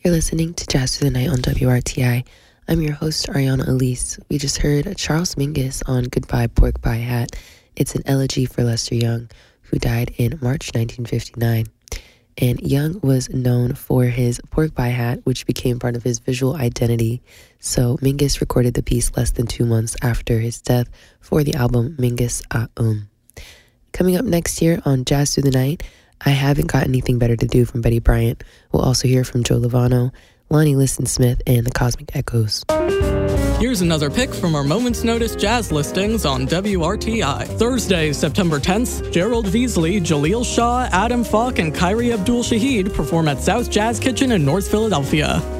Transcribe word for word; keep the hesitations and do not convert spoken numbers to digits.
You're listening to Jazz Through the Night on W R T I. I'm your host, Ariana Elise. We just heard Charles Mingus on Goodbye Pork Pie Hat. It's an elegy for Lester Young, who died in March nineteen fifty-nine. And Young was known for his pork pie hat, which became part of his visual identity. So Mingus recorded the piece less than two months after his death for the album Mingus A Um. Coming up next year on Jazz Through the Night, I Haven't Got Anything Better to Do from Betty Bryant. We'll also hear from Joe Lovano, Lonnie Liston Smith, and the Cosmic Echoes. Here's another pick from our Moment's Notice jazz listings on W R T I. Thursday, September tenth, Gerald Veasley, Jaleel Shaw, Adam Falk, and Kyrie Abdul-Shahid perform at South Jazz Kitchen in North Philadelphia.